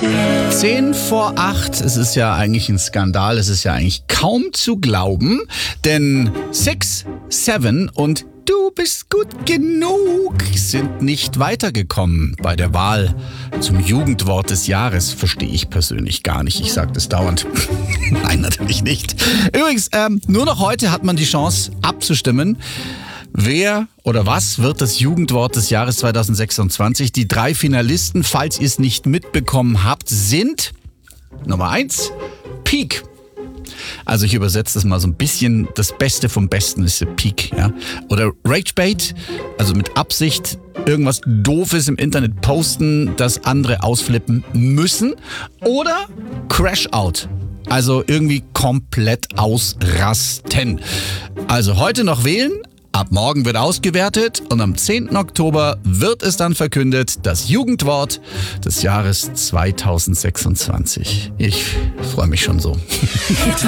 7:10. Es ist ja eigentlich ein Skandal, es ist ja eigentlich kaum zu glauben, denn 6, 7 und Du bist gut genug sind nicht weitergekommen bei der Wahl zum Jugendwort des Jahres. Verstehe ich persönlich gar nicht. Ich sage das dauernd. Nein, natürlich nicht. Übrigens, nur noch heute hat man die Chance abzustimmen. Wer oder was wird das Jugendwort des Jahres 2026? Die 3 Finalisten, falls ihr es nicht mitbekommen habt, sind Nummer 1, Peak. Also ich übersetze das mal so ein bisschen, das Beste vom Besten ist der Peak. Ja? Oder Ragebait, also mit Absicht irgendwas Doofes im Internet posten, das andere ausflippen müssen. Oder Crash Out, also irgendwie komplett ausrasten. Also heute noch wählen. Ab morgen wird ausgewertet und am 10. Oktober wird es dann verkündet, das Jugendwort des Jahres 2026. Ich freue mich schon so.